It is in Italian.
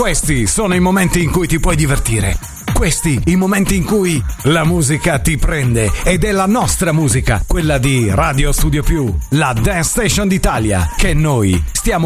Questi sono i momenti in cui ti puoi divertire. Questi i momenti in cui la musica ti prende, ed è la nostra musica, quella di Radio Studio Più, la Dance Station d'Italia, che noi stiamo